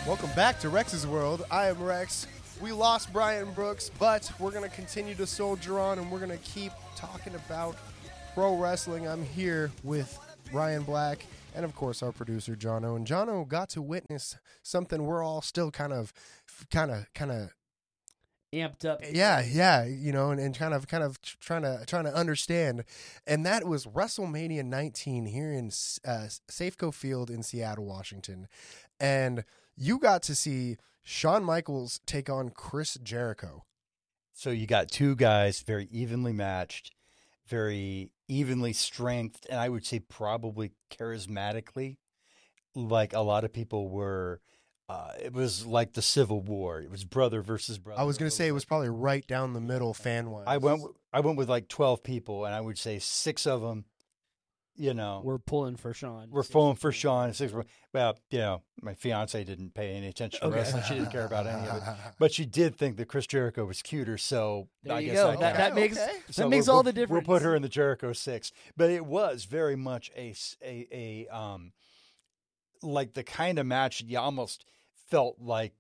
Welcome back to Rex's World. I am Rex. We lost Brian Brooks, but we're going to continue to soldier on, and we're going to keep talking about pro wrestling. I'm here with Ryan Black and, of course, our producer, Jono. And Jono got to witness something we're all still kind of amped up. Yeah, you know, and kind of trying to understand. And that was WrestleMania 19 here in Safeco Field in Seattle, Washington. And you got to see Shawn Michaels take on Chris Jericho. So you got two guys very evenly matched, very evenly strengthed, and I would say probably charismatically, like a lot of people were. It was like the Civil War. It was brother versus brother. I was going to say it was probably right down the middle fan-wise. I went with like 12 people, and I would say 6 of them, you know. We're pulling for Shawn. We're pulling for Shawn. 6 were, well, you know, my fiance didn't pay any attention to wrestling. She didn't care about any of it. But she did think that Chris Jericho was cuter, so There I you guess go. I That makes So that makes all the difference. We'll put her in the Jericho 6. But it was very much a like the kind of match you almost felt like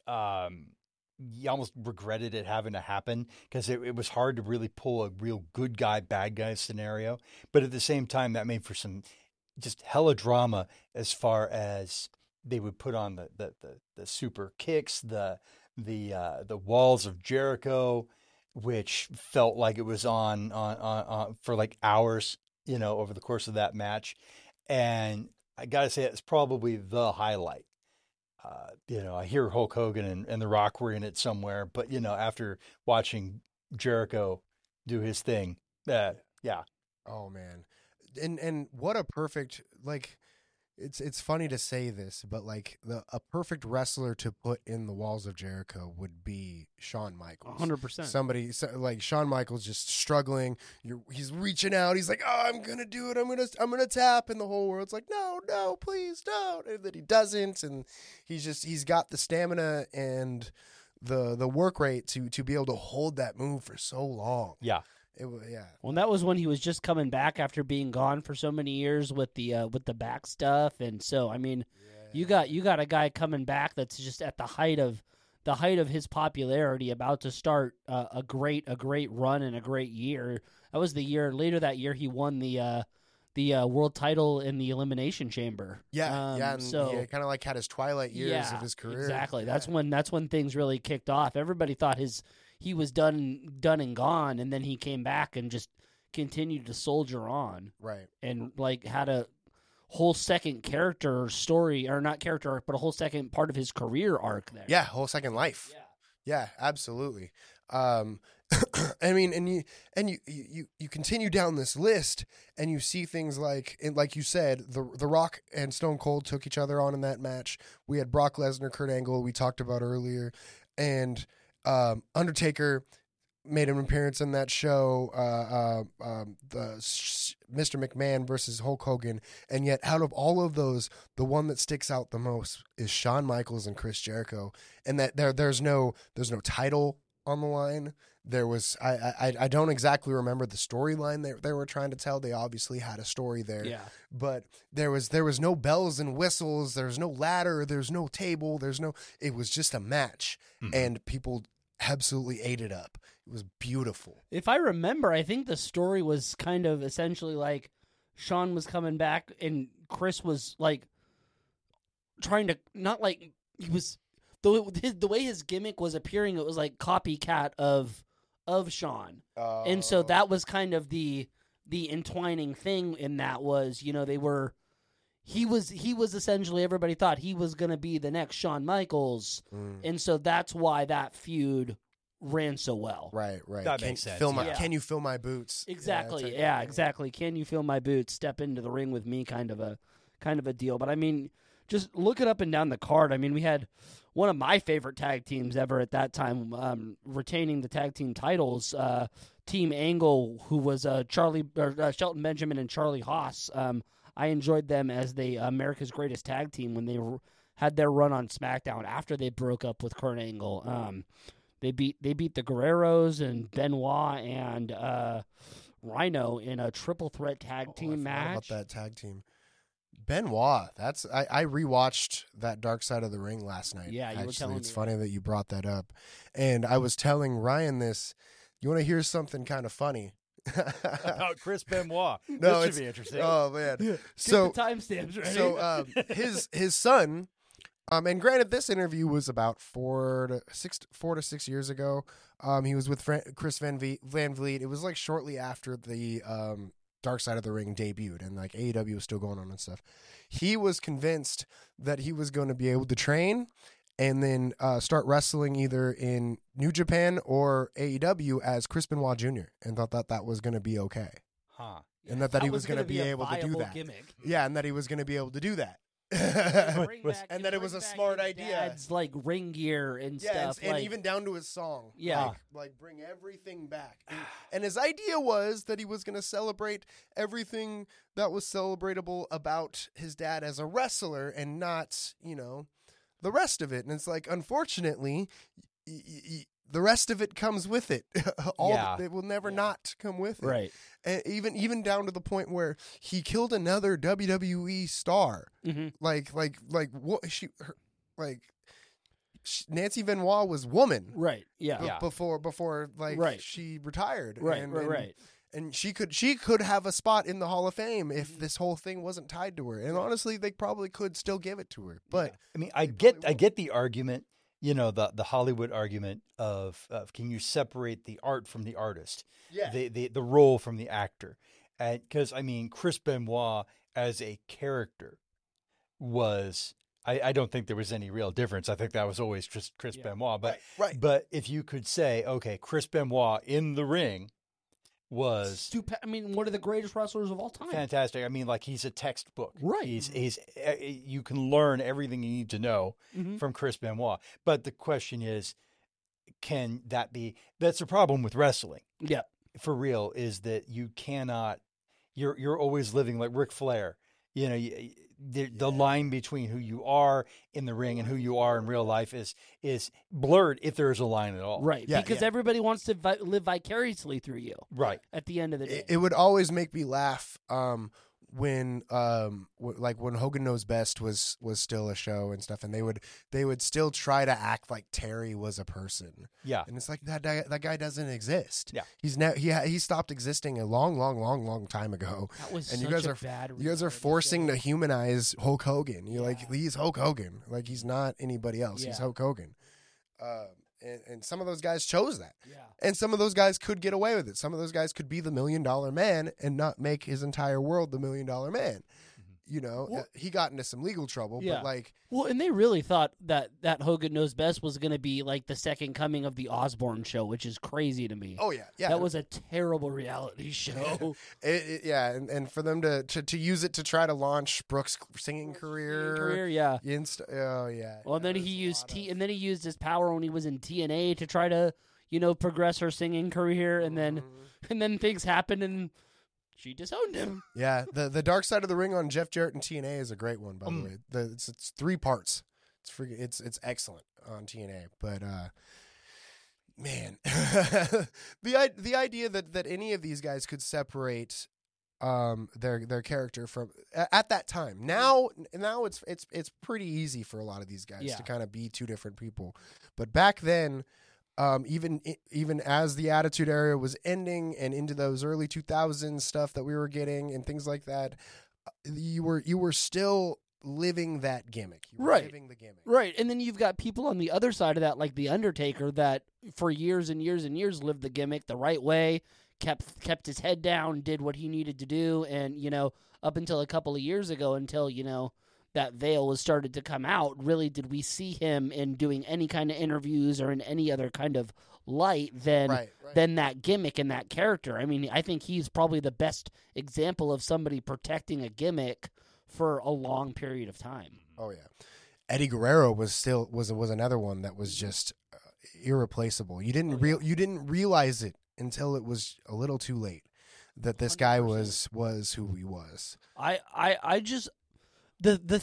you almost regretted it having to happen because it was hard to really pull a real good guy, bad guy scenario. But at the same time, that made for some just hella drama as far as they would put on the super kicks, the walls of Jericho, which felt like it was on for like hours, you know, over the course of that match. And I got to say, it's probably the highlight. You know, I hear Hulk Hogan and The Rock were in it somewhere, but, you know, after watching Jericho do his thing, yeah. Oh, man. And what a perfect, like, it's funny to say this, but, like, a perfect wrestler to put in the walls of Jericho would be Shawn Michaels. 100%. Somebody, like, Shawn Michaels just struggling. He's reaching out. He's like, oh, I'm going to do it. I'm going to tap. And the whole world's like, no, please don't. And then he doesn't. And he's got the stamina and the work rate to be able to hold that move for so long. Yeah. Yeah. Well, that was when he was just coming back after being gone for so many years with the back stuff, and so I mean, you got a guy coming back that's just at the height of his popularity, about to start a great run and a great year. That was the year later that year he won the world title in the Elimination Chamber. And so he kind of like had his twilight years of his career. Exactly. That's when things really kicked off. Everybody thought he was done and gone, and then he came back and just continued to soldier on. Right. And like had a whole second character story, or not character arc, but a whole second part of his career arc there. Yeah, whole second life. Yeah, absolutely. I mean, and you continue down this list, and you see things like you said, the Rock and Stone Cold took each other on in that match. We had Brock Lesnar, Kurt Angle, we talked about earlier, and Undertaker made an appearance in that show. The Mr. McMahon versus Hulk Hogan, and yet out of all of those, the one that sticks out the most is Shawn Michaels and Chris Jericho, and that there's no title on the line. There was I don't exactly remember the storyline they were trying to tell. They obviously had a story there, but there was no bells and whistles. There's no ladder. There's no table. It was just a match, and people absolutely ate it up. It was beautiful. If I remember, I think the story was kind of essentially like Shawn was coming back and Chris was like trying to, not like he was, the way his gimmick was appearing, it was like copycat of Shawn. And so that was kind of the entwining thing in that was, you know, he was essentially, everybody thought he was going to be the next Shawn Michaels. And so that's why that feud ran so well. Right. That makes sense. Can you fill my boots? Exactly. Exactly. Can you fill my boots? Step into the ring with me, kind of a deal. But I mean, just looking up and down the card, I mean, we had one of my favorite tag teams ever at that time retaining the tag team titles. Team Angle, who was Shelton Benjamin and Charlie Haas. I enjoyed them as the America's Greatest Tag Team when they had their run on SmackDown after they broke up with Kurt Angle. They beat the Guerreros and Benoit and Rhino in a triple threat tag team match. About that tag team. Benoit. I rewatched that Dark Side of the Ring last night. Yeah, you were telling me. It's funny that you brought that up, and I was telling Ryan this. You want to hear something kind of funny? About Chris Benoit. No, this should be interesting. Oh man! Get So the timestamps ready. So his son, and granted, this interview was about 4 to 6 years ago. He was with Chris Van Vliet. It was like shortly after the Dark Side of the Ring debuted, and like AEW was still going on and stuff. He was convinced that he was going to be able to train and then start wrestling either in New Japan or AEW as Chris Benoit Jr. and thought that was going to be okay. Huh. And that he was going to be able to do that. Gimmick. Yeah, and that he was going to be able to do that. And that it was a smart idea. Dad's like ring gear and stuff. And like, even down to his song. Yeah. Like bring everything back. And his idea was that he was going to celebrate everything that was celebratable about his dad as a wrestler and not, the rest of it. And it's like, unfortunately, the rest of it comes with it. It will never not come with it. Right. And even down to the point where he killed another WWE star. Mm-hmm. Nancy Benoit was woman. Right. Yeah. Before right. she retired. Right. Right. And she could have a spot in the Hall of Fame if this whole thing wasn't tied to her. And honestly, they probably could still give it to her. But I mean, I get the argument, the Hollywood argument of can you separate the art from the artist? Yeah. The role from the actor. Because I mean, Chris Benoit as a character was, I don't think there was any real difference. I think that was always Chris Benoit. But right. But if you could say, okay, Chris Benoit in the ring was one of the greatest wrestlers of all time. Fantastic. I mean, like he's a textbook. Right. He's you can learn everything you need to know from Chris Benoit. But the question is, can that be? That's the problem with wrestling. Yeah. For real, is that you cannot. You're always living like Ric Flair. The line between who you are in the ring and who you are in real life is blurred, if there is a line at all. Right. Yeah, because everybody wants to live vicariously through you. Right. At the end of the day, it would always make me laugh when Hogan Knows Best was still a show and stuff, and they would still try to act like Terry was a person. Yeah. And it's like that guy doesn't exist. Yeah. He stopped existing a long time ago. That was and bad. You guys are forcing to humanize Hulk Hogan. You're like, he's Hulk Hogan. Like he's not anybody else. He's Hulk Hogan. And some of those guys chose that. Yeah. And some of those guys could get away with it. Some of those guys could be the $1 Million Man and not make his entire world the $1 Million Man. He got into some legal trouble, but and they really thought that Hogan Knows Best was going to be like the second coming of the Osborne show, which is crazy to me. Oh yeah. That was a terrible reality show. And for them to use it to try to launch Brooks' singing career, yeah. Oh yeah. Well, then he used his power when he was in TNA to try to, progress her singing career, and then things happened and she disowned him. Yeah, the Dark Side of the Ring on Jeff Jarrett and TNA is a great one, by the way. It's 3 parts. It's excellent on TNA. But man, the idea that any of these guys could separate their character from at that time. Now it's pretty easy for a lot of these guys to kind of be 2 different people. But back then, even as the Attitude Era was ending and into those early 2000s stuff that we were getting and things like that, you were still living that gimmick. You were living the gimmick. Right. And then you've got people on the other side of that, like The Undertaker, that for years and years and years lived the gimmick the right way, kept his head down, did what he needed to do, and, up until a couple of years ago, until, that veil was started to come out, really did we see him in doing any kind of interviews or in any other kind of light than that gimmick and that character. I mean, I think he's probably the best example of somebody protecting a gimmick for a long period of time. Oh yeah. Eddie Guerrero was another one that was just irreplaceable. You didn't realize it until it was a little too late that this 100%. Guy was who he was. I just The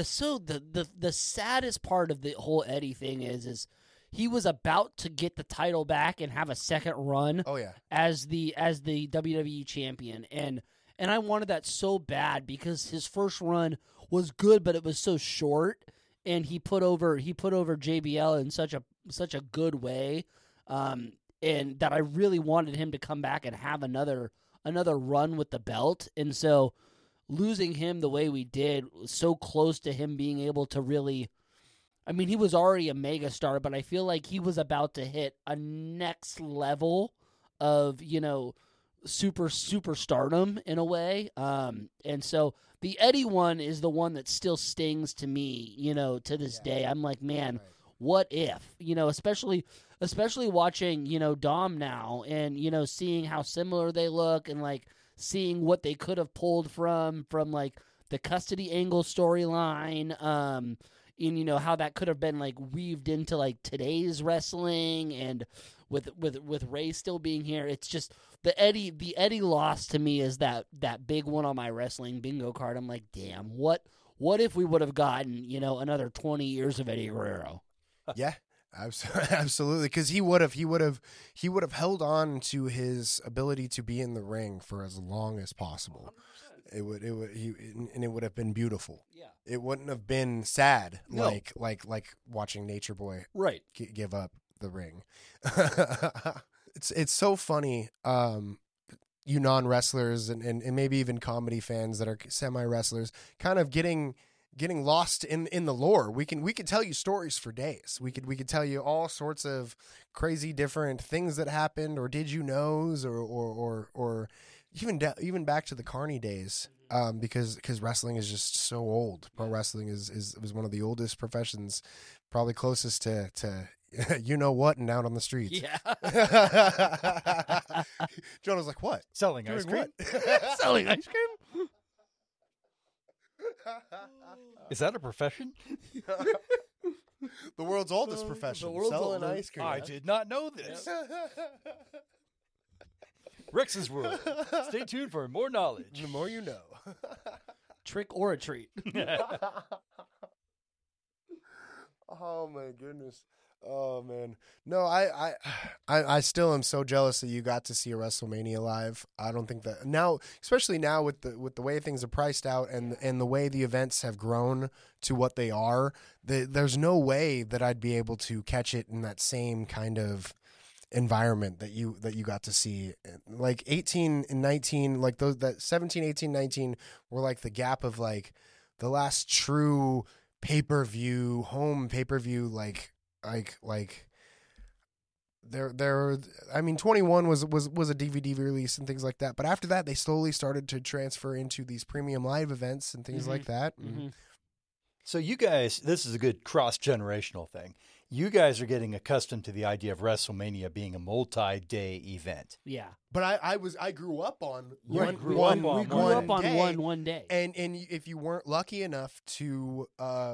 saddest part of the whole Eddie thing is he was about to get the title back and have a second run. Oh yeah. As the WWE champion, And I wanted that so bad because his first run was good, but it was so short, and he put over JBL in such a good way, and that I really wanted him to come back and have another run with the belt. And so losing him the way we did, so close to him being able to really, I mean, he was already a megastar, but I feel like he was about to hit a next level of, superstardom in a way. And so the Eddie one is the one that still stings to me, to this day. I'm like, man, what if, especially watching, Dom now and, seeing how similar they look and like seeing what they could have pulled from like the custody angle storyline, and how that could have been like weaved into like today's wrestling, and with Ray still being here, it's just the Eddie loss to me is that big one on my wrestling bingo card. I'm like, damn, what if we would have gotten another 20 years of Eddie Guerrero? Yeah. Absolutely, because he would have held on to his ability to be in the ring for as long as possible. 100%. It would have been beautiful. Yeah, it wouldn't have been sad, no. like watching Nature Boy give up the ring. It's so funny. You non-wrestlers and maybe even comedy fans that are semi-wrestlers kind of getting lost in the lore. We can tell you stories for days. We could tell you all sorts of crazy different things that happened, or did you knows, or even back to the Carney days, because wrestling is just so old. Pro wrestling was one of the oldest professions, probably closest to you know what, and out on the streets. Yeah. John was like, "What? Selling ice cream? What? Selling ice cream? Is that a profession? The world's oldest profession. Selling ice cream. I did not know this. Rex's World. Stay tuned for more knowledge. The more you know. Trick or a treat. Oh my goodness. Oh man. No, I still am so jealous that you got to see a WrestleMania live. I don't think that now, especially now with the way things are priced out and the way the events have grown to what they are, there's no way that I'd be able to catch it in that same kind of environment that you got to see. Like 18 and 19, like those, that 17, 18, 19 were like the gap of like the last true home pay-per-view, like there I mean 21 was a DVD release and things like that, but after that they slowly started to transfer into these premium live events and things like that. Mm-hmm. So you guys, this is a good cross-generational thing. You guys are getting accustomed to the idea of WrestleMania being a multi-day event. Yeah. But I grew up on one day. And if you weren't lucky enough to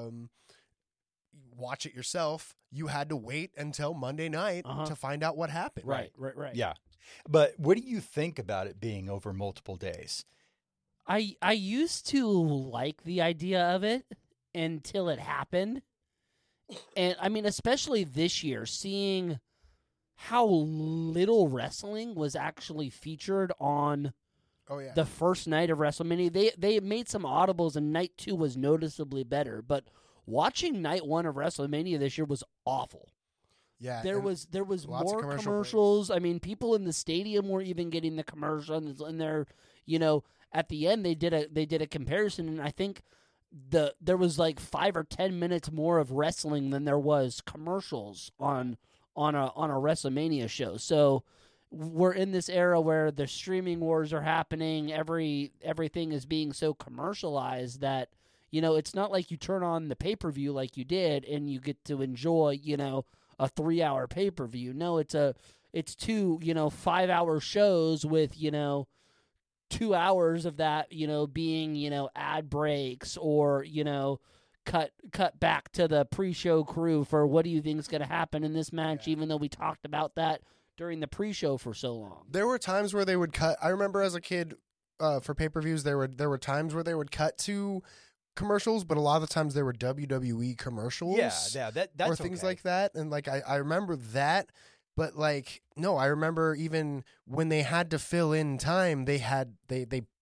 watch it yourself, you had to wait until Monday night to find out what happened. Right. Yeah. But what do you think about it being over multiple days? I used to like the idea of it until it happened. And I mean, especially this year, seeing how little wrestling was actually featured on the first night of WrestleMania. They made some audibles, and night 2 was noticeably better. But watching night 1 of WrestleMania this year was awful. Yeah, there was more commercials. I mean, people in the stadium were even getting the commercials, and they're, at the end they did a comparison, and I think there was like 5 or 10 minutes more of wrestling than there was commercials on a WrestleMania show. So we're in this era where the streaming wars are happening. Everything is being so commercialized that, it's not like you turn on the pay-per-view like you did and you get to enjoy, a 3-hour pay-per-view. No, it's 2, 5-hour shows with, 2 hours of that, being, ad breaks or, cut back to the pre-show crew for what do you think is going to happen in this match, even though we talked about that during the pre-show for so long. There were times where they would cut. I remember as a kid, for pay-per-views, there were times where they would cut to commercials, but a lot of the times they were WWE commercials. Yeah, that's or things like that. And like I remember that. But like, no, I remember even when they had to fill in time, they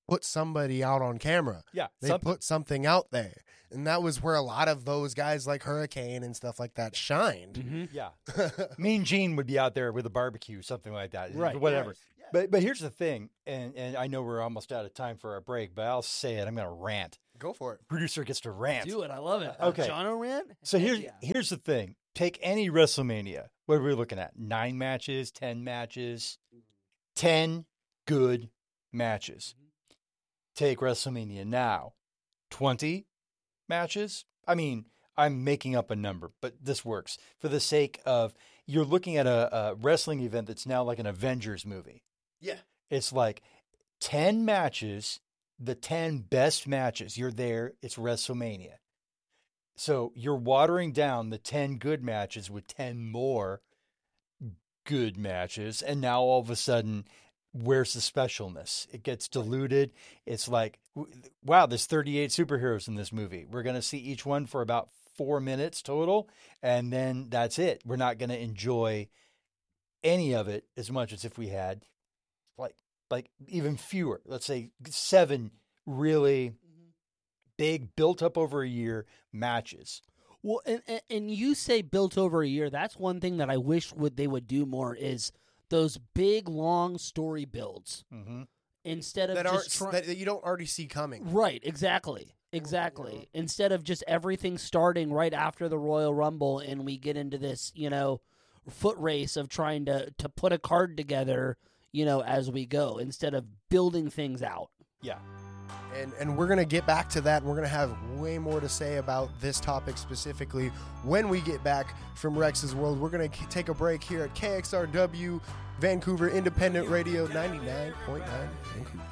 put somebody out on camera. Yeah, They put something out there. And that was where a lot of those guys like Hurricane and stuff like that shined. Mm-hmm. Yeah. Mean Gene would be out there with a barbecue, something like that. Right. Whatever. Yes. But here's the thing, and I know we're almost out of time for our break, but I'll say it. I'm going to rant. Go for it. Producer gets to rant. Do it. I love it. Okay. John O'Rant? So Heck yeah. here's the thing. Take any WrestleMania. What are we looking at? 9 matches, 10 matches, 10 good matches. Take WrestleMania now. 20 matches. I mean, I'm making up a number, but this works for the sake of you're looking at a wrestling event that's now like an Avengers movie. Yeah. It's like 10 matches, the 10 best matches. You're there. It's WrestleMania. So you're watering down the 10 good matches with 10 more good matches. And now all of a sudden, where's the specialness? It gets diluted. It's like, wow, there's 38 superheroes in this movie. We're going to see each one for about 4 minutes total. And then that's it. We're not going to enjoy any of it as much as if we had like even fewer, let's say 7 really big, built up over a year matches. Well, and you say built over a year. That's one thing that I wish they would do more is those big, long story builds instead of that you don't already see coming. Right, exactly. Instead of just everything starting right after the Royal Rumble and we get into this, foot race of trying to put a card together, as we go, instead of building things out. Yeah. And we're going to get back to that, and we're going to have way more to say about this topic specifically when we get back from Rex's World. We're going to take a break here at KXRW, Vancouver Independent Radio, 99.9 Vancouver.